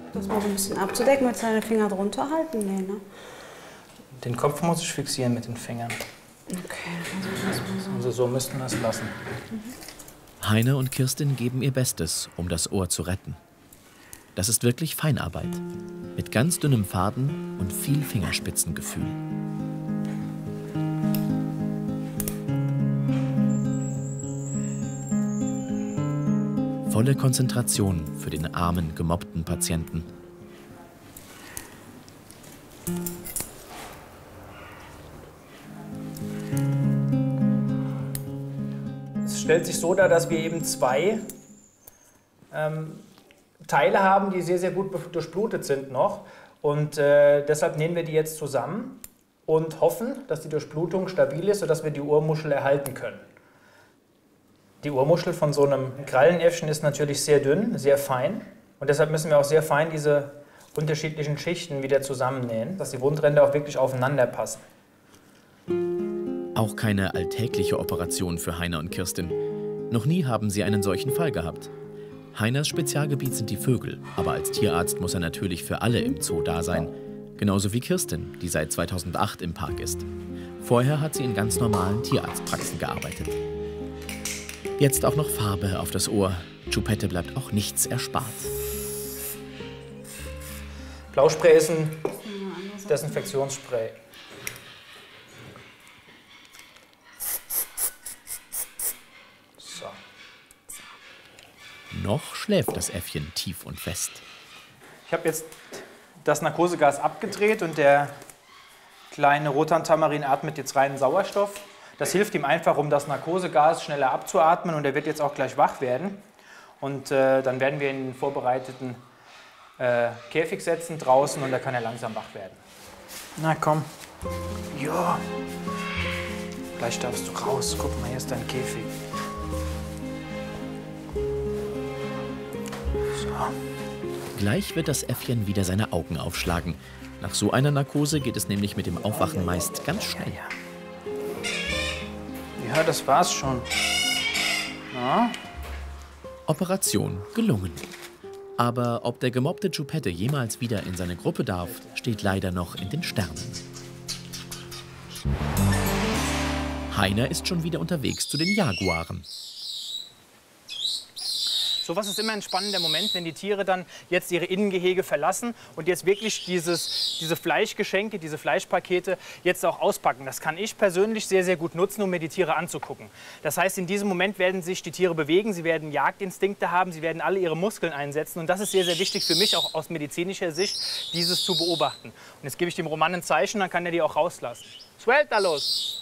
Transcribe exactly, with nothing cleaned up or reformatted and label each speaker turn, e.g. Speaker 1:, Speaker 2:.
Speaker 1: Das mal so ein bisschen abzudecken, mit seinen Finger drunter halten. Nee, ne?
Speaker 2: Den Kopf muss ich fixieren mit den Fingern.
Speaker 1: Okay, also, so.
Speaker 2: also so müssten wir es lassen.
Speaker 3: Mhm. Heine und Kirstin geben ihr Bestes, um das Ohr zu retten. Das ist wirklich Feinarbeit. Mit ganz dünnem Faden und viel Fingerspitzengefühl. Volle Konzentration für den armen, gemobbten Patienten.
Speaker 2: Es stellt sich so dar, dass wir eben zwei ähm, Teile haben, die sehr, sehr gut durchblutet sind noch. Und äh, deshalb nähen wir die jetzt zusammen und hoffen, dass die Durchblutung stabil ist, sodass wir die Ohrmuschel erhalten können. Die Ohrmuschel von so einem Krallenäffchen ist natürlich sehr dünn, sehr fein. Und deshalb müssen wir auch sehr fein diese unterschiedlichen Schichten wieder zusammennähen, dass die Wundränder auch wirklich aufeinander passen.
Speaker 3: Auch keine alltägliche Operation für Heiner und Kirstin. Noch nie haben sie einen solchen Fall gehabt. Heiners Spezialgebiet sind die Vögel, aber als Tierarzt muss er natürlich für alle im Zoo da sein. Genauso wie Kirstin, die seit zweitausendacht im Park ist. Vorher hat sie in ganz normalen Tierarztpraxen gearbeitet. Jetzt auch noch Farbe auf das Ohr. Choupette bleibt auch nichts erspart.
Speaker 2: Blauspray ist ein Desinfektionsspray. So.
Speaker 3: Noch schläft das Äffchen tief und fest.
Speaker 2: Ich habe jetzt das Narkosegas abgedreht und der kleine Rotan-Tamarin atmet jetzt reinen Sauerstoff. Das hilft ihm einfach, um das Narkosegas schneller abzuatmen, und er wird jetzt auch gleich wach werden. Und äh, dann werden wir ihn in den vorbereiteten äh, Käfig setzen draußen, und da kann er langsam wach werden. Na komm. Ja. Gleich darfst du raus. Guck mal, hier ist dein Käfig. So.
Speaker 3: Gleich wird das Äffchen wieder seine Augen aufschlagen. Nach so einer Narkose geht es nämlich mit dem Aufwachen meist ganz schnell.
Speaker 2: Ja, das war's schon. Ja.
Speaker 3: Operation gelungen. Aber ob der gemobbte Choupette jemals wieder in seine Gruppe darf, steht leider noch in den Sternen. Heiner ist schon wieder unterwegs zu den Jaguaren.
Speaker 2: Sowas ist immer ein spannender Moment, wenn die Tiere dann jetzt ihre Innengehege verlassen und jetzt wirklich dieses, diese Fleischgeschenke, diese Fleischpakete jetzt auch auspacken. Das kann ich persönlich sehr, sehr gut nutzen, um mir die Tiere anzugucken. Das heißt, in diesem Moment werden sich die Tiere bewegen, sie werden Jagdinstinkte haben, sie werden alle ihre Muskeln einsetzen. Und das ist sehr, sehr wichtig für mich, auch aus medizinischer Sicht, dieses zu beobachten. Und jetzt gebe ich dem Roman ein Zeichen, dann kann er die auch rauslassen. Sueltalos!